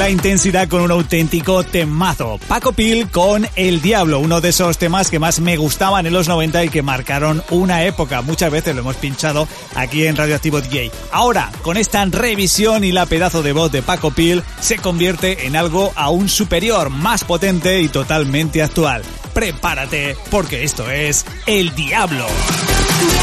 la intensidad con un auténtico temazo. Paco Pil con El Diablo, uno de esos temas que más me gustaban en los 90 y que marcaron una época. Muchas veces lo hemos pinchado aquí en Radioactivo DJ. Ahora, con esta revisión y la pedazo de voz de Paco Pil, se convierte en algo aún superior, más potente y totalmente actual. Prepárate, porque esto es El Diablo.